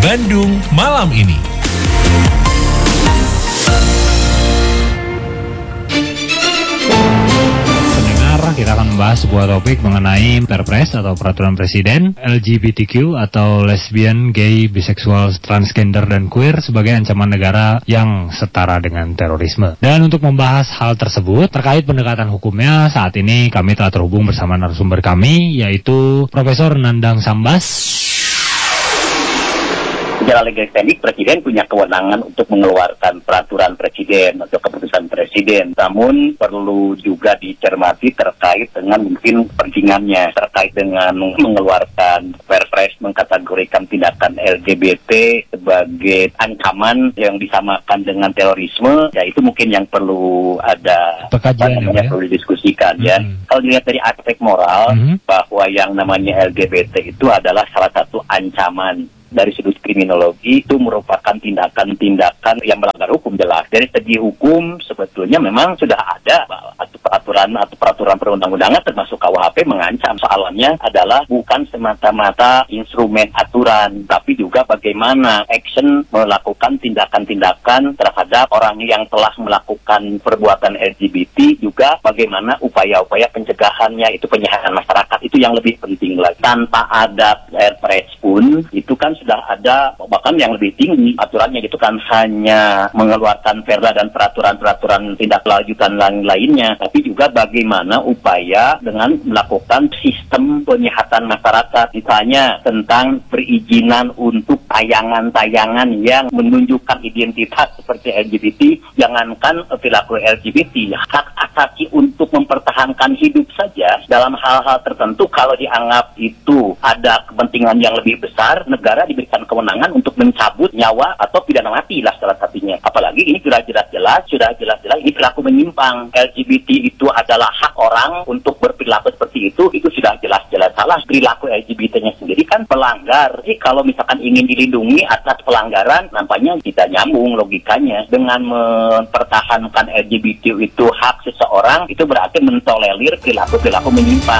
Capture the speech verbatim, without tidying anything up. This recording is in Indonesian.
Bandung Malam Ini. Kita akan membahas sebuah topik mengenai Perpres atau Peraturan Presiden L G B T Q atau lesbian, gay, biseksual, transgender, dan queer sebagai ancaman negara yang setara dengan terorisme. Dan untuk membahas hal tersebut terkait pendekatan hukumnya, saat ini kami telah terhubung bersama narasumber kami, yaitu Profesor Nandang Sambas. Secara legislatif, Presiden punya kewenangan untuk mengeluarkan peraturan Presiden atau keputusan Presiden. Namun perlu juga dicermati terkait dengan mungkin pentingannya, terkait dengan mengeluarkan Perpres mengkategorikan tindakan L G B T sebagai ancaman yang disamakan dengan terorisme. Ya itu mungkin yang perlu ada pekajian, namanya, ya? Perlu didiskusikan hmm. ya. Kalau dilihat dari aspek moral, hmm. bahwa yang namanya L G B T itu adalah salah satu ancaman. Dari sudut kriminologi itu merupakan tindakan-tindakan yang melanggar hukum jelas. Dari segi hukum sebetulnya memang sudah ada atau peraturan atau peraturan perundang-undangan termasuk K U H P mengancam. Soalnya adalah bukan semata-mata instrumen aturan, tapi juga bagaimana action melakukan tindakan-tindakan terhadap orang yang telah melakukan perbuatan L G B T, juga bagaimana upaya-upaya pencegahannya, itu penyehasan masyarakat, itu yang lebih penting lagi. Tanpa ada Perpres pun itu kan sudah ada, bahkan yang lebih tinggi aturannya gitu kan, hanya mengeluarkan perda dan peraturan-peraturan tindak lanjutan lain-lainnya, tapi juga bagaimana upaya dengan melakukan sistem penyehatan masyarakat, misalnya tentang perizinan untuk tayangan-tayangan yang menunjukkan identitas seperti L G B T. Jangankan perilaku L G B T, hak asasi untuk mempertahankan hidup saja dalam hal-hal tertentu, kalau dianggap itu ada kepentingan yang lebih besar, negara diberikan kewenangan untuk mencabut nyawa atau pidana mati lah salah satunya. Apalagi ini sudah jelas-jelas, sudah jelas-jelas ini perilaku menyimpang. L G B T itu adalah hak orang untuk berperilaku seperti itu, itu sudah jelas-jelas salah. Perilaku L G B T-nya sendiri kan pelanggar. Jadi kalau misalkan ingin dilindungi atas pelanggaran, nampaknya tidak nyambung logikanya. Dengan mempertahankan L G B T itu hak seseorang, itu berarti mentolerir perilaku-perilaku menyimpang.